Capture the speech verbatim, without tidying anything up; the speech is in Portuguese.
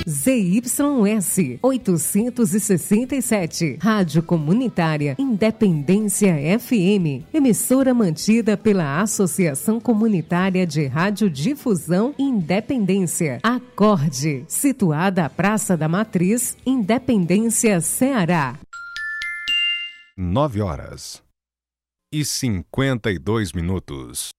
Z Y S oitocentos e sessenta e sete, Rádio Comunitária Independência F M, emissora mantida pela Associação Comunitária de Radiodifusão Independência, Acorde, situada à Praça da Matriz, Independência, Ceará. Nove horas e cinquenta e dois minutos.